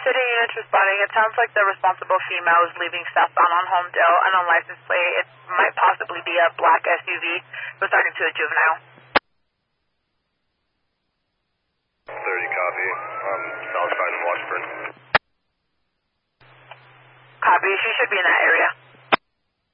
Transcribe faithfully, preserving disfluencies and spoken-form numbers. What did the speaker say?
City units responding. It sounds like the responsible female is leaving southbound on Homedale, an unlicensed plate. It might possibly be a black S U V. We're talking to a juvenile. thirty copy. Um, south side of Washburn. Copy. She should be in that area.